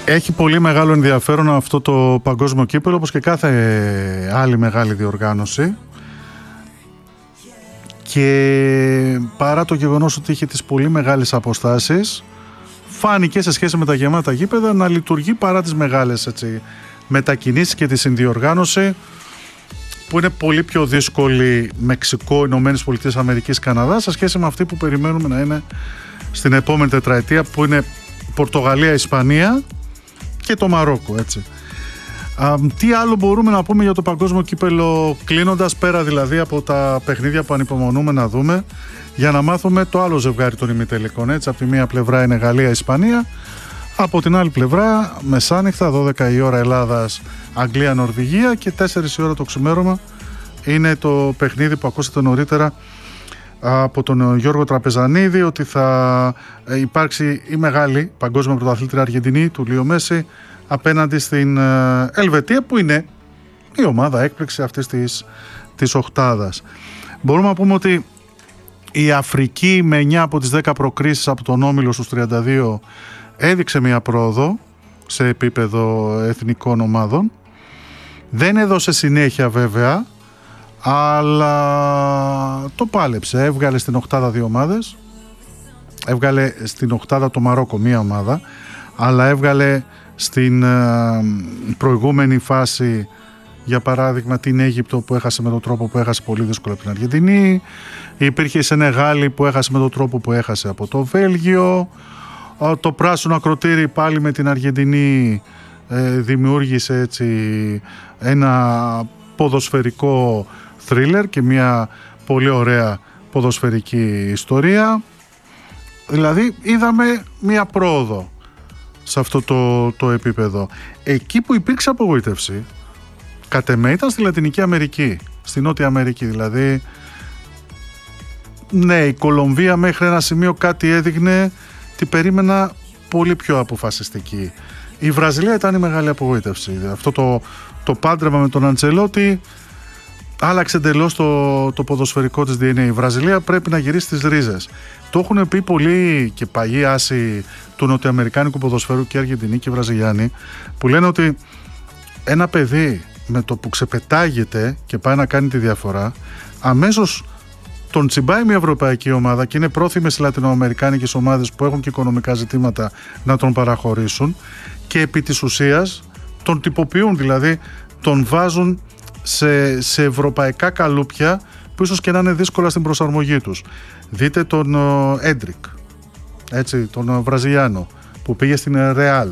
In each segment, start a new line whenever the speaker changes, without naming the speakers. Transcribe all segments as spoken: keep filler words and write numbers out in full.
Έχει πολύ μεγάλο ενδιαφέρον αυτό το παγκόσμιο κύπελλο, όπως και κάθε άλλη μεγάλη διοργάνωση, και παρά το γεγονός ότι είχε τις πολύ μεγάλες αποστάσεις, φάνηκε σε σχέση με τα γεμάτα γήπεδα να λειτουργεί παρά τις μεγάλες, έτσι, μετακινήσεις και τη συνδιοργάνωση, που είναι πολύ πιο δύσκολη Μεξικό, Ηνωμένες Πολιτείες Αμερικής, Καναδά, σε σχέση με αυτή που περιμένουμε να είναι στην επόμενη τετραετία, που είναι Πορτογαλία, Ισπανία και το Μαρόκο, έτσι. Α, τι άλλο μπορούμε να πούμε για το παγκόσμιο κύπελλο, κλείνοντας, πέρα δηλαδή από τα παιχνίδια που ανυπομονούμε να δούμε, για να μάθουμε το άλλο ζευγάρι των ημιτελικών, έτσι. Από τη μία πλευρά είναι Γαλλία-Ισπανία, από την άλλη πλευρά μεσάνυχτα, δώδεκα η ώρα Ελλάδας, Αγγλία-Νορβηγία, και τέσσερις η ώρα το ξημέρωμα είναι το παιχνίδι που ακούσατε νωρίτερα από τον Γιώργο Τραπεζανίδη, ότι θα υπάρξει η μεγάλη παγκόσμια πρωταθλήτρια Αργεντινή του Λίο Μέση απέναντι στην Ελβετία, που είναι η ομάδα έκπληξη αυτής της, της οκτάδας. Μπορούμε να πούμε ότι η Αφρική με εννιά από τις δέκα προκρίσεις από τον όμιλο στους τριάντα δύο έδειξε μια πρόοδο σε επίπεδο εθνικών ομάδων. Δεν έδωσε συνέχεια βέβαια, αλλά το πάλεψε. Έβγαλε στην οκτάδα δύο ομάδες, έβγαλε στην οκτάδα το Μαρόκο μία ομάδα, αλλά έβγαλε στην προηγούμενη φάση, για παράδειγμα, την Αίγυπτο, που έχασε με τον τρόπο που έχασε πολύ δύσκολα από την Αργεντινή. Υπήρχε η Σενεγάλη που έχασε με τον τρόπο που έχασε από το Βέλγιο. Το πράσινο ακροτήρι πάλι με την Αργεντινή ε, δημιούργησε, έτσι, ένα ποδοσφαιρικό θρίλερ και μια πολύ ωραία ποδοσφαιρική ιστορία. Δηλαδή είδαμε μια πρόοδο σε αυτό το, το επίπεδο. Εκεί που υπήρξε απογοήτευση, κατ' εμέ, ήταν στη Λατινική Αμερική, στη Νότια Αμερική. Δηλαδή, ναι, η Κολομβία μέχρι ένα σημείο κάτι έδειχνε, την περίμενα πολύ πιο αποφασιστική. Η Βραζιλία ήταν η μεγάλη απογοήτευση. Αυτό το, το πάντρεμα με τον Αντσελότη άλλαξε εντελώς το, το ποδοσφαιρικό της ντι εν έι. Η Βραζιλία πρέπει να γυρίσει στις ρίζες. Το έχουν πει πολλοί και παγιοί άσοι του νοτιοαμερικάνικου ποδοσφαίρου, και Αργεντινοί και Βραζιλιάνοι, που λένε ότι ένα παιδί με το που ξεπετάγεται και πάει να κάνει τη διαφορά, αμέσως τον τσιμπάει μια ευρωπαϊκή ομάδα, και είναι πρόθυμες οι λατινοαμερικάνικες ομάδες που έχουν και οικονομικά ζητήματα να τον παραχωρήσουν, και επί της ουσίας τον τυποποιούν, δηλαδή τον βάζουν σε, σε ευρωπαϊκά καλούπια που ίσως και να είναι δύσκολα στην προσαρμογή τους. Δείτε τον Έντρικ, έτσι, τον Βραζιλιάνο που πήγε στην Ρεάλ.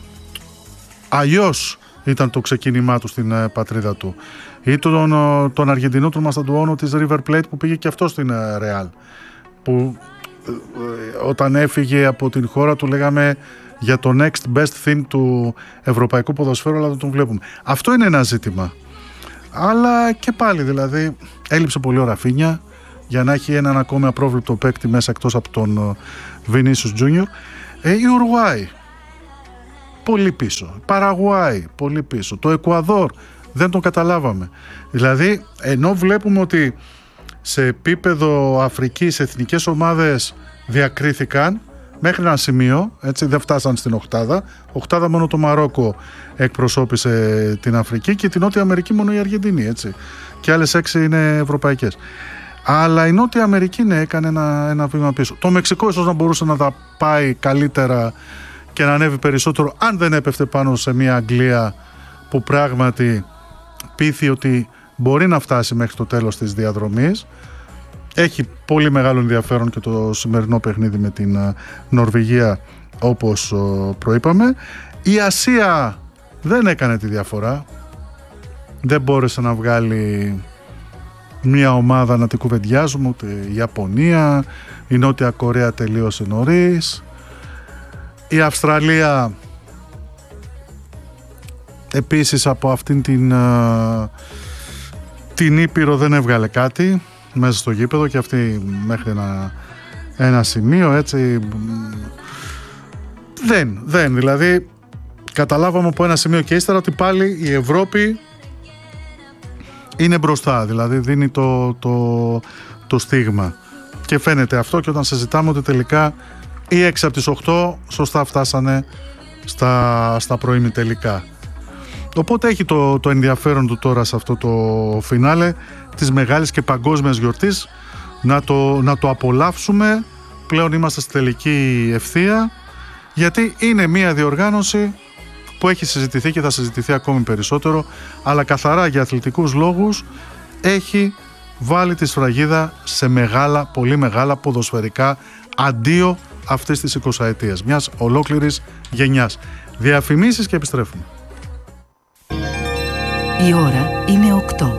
Αλλιώς ήταν το ξεκίνημά του στην πατρίδα του. Ή τον, τον Αργεντινό, τον Μασταντουόνο της River Plate, που πήγε και αυτό στην Ρεάλ, που όταν έφυγε από την χώρα του λέγαμε για το next best thing του ευρωπαϊκού ποδοσφαίρου, αλλά δεν τον βλέπουμε. Αυτό είναι ένα ζήτημα. Αλλά και πάλι, δηλαδή, έλειψε πολύ ο Ραφίνια για να έχει έναν ακόμη απρόβλεπτο παίκτη μέσα, εκτός από τον Βινίσιους Τζούνιορ. Ε, η Ουρουάη πολύ πίσω, η Παραγουάη πολύ πίσω, το Εκουαδόρ δεν τον καταλάβαμε. Δηλαδή, ενώ βλέπουμε ότι σε επίπεδο Αφρικής εθνικές ομάδες διακρίθηκαν μέχρι ένα σημείο, έτσι, δεν φτάσαν στην οκτάδα. Οκτάδα μόνο το Μαρόκο εκπροσώπησε την Αφρική, και την Νότια Αμερική μόνο η Αργεντινή, έτσι. Και άλλες έξι είναι ευρωπαϊκές. Αλλά η Νότια Αμερική, ναι, έκανε ένα, ένα βήμα πίσω. Το Μεξικό ίσως να μπορούσε να τα πάει καλύτερα και να ανέβει περισσότερο, αν δεν έπεφτε πάνω σε μια Αγγλία που πράγματι πείθει ότι μπορεί να φτάσει μέχρι το τέλος της διαδρομής. Έχει πολύ μεγάλο ενδιαφέρον και το σημερινό παιχνίδι με την Νορβηγία, όπως προείπαμε. Η Ασία δεν έκανε τη διαφορά. Δεν μπόρεσε να βγάλει μια ομάδα να την κουβεντιάζουμε, ούτε η Ιαπωνία, η Νότια Κορέα τελείωσε νωρίς. Η Αυστραλία επίσης από αυτήν την, την Ήπειρο δεν έβγαλε κάτι μέσα στο γήπεδο, και αυτή μέχρι ένα, ένα σημείο, έτσι. Δεν, δεν, δηλαδή καταλάβαμε από ένα σημείο και ύστερα ότι πάλι η Ευρώπη είναι μπροστά, δηλαδή δίνει το, το, το στίγμα, και φαίνεται αυτό και όταν συζητάμε ότι τελικά οι έξι από τις οκτώ σωστά φτάσανε στα, στα προημιτελικά. Οπότε έχει το, το ενδιαφέρον του τώρα σε αυτό το φινάλε της μεγάλης και παγκόσμιας γιορτής να το, να το απολαύσουμε. Πλέον είμαστε στη τελική ευθεία, γιατί είναι μια διοργάνωση που έχει συζητηθεί και θα συζητηθεί ακόμη περισσότερο, αλλά καθαρά για αθλητικούς λόγους έχει βάλει τη σφραγίδα σε μεγάλα, πολύ μεγάλα ποδοσφαιρικά αντίο αυτής της εικοσαετίας, μιας ολόκληρης γενιάς. Διαφημίσεις και επιστρέφουμε.
Η ώρα είναι οκτώ.